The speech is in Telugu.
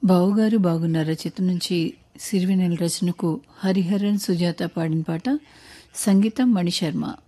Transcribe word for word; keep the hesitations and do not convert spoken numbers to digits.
బావుగారు బాగున్నారా చిత్రం నుంచి సిరివెన్నెల రచనకు హరిహరన్ సుజాత పాడిన పాట, సంగీతం మణిశర్మ.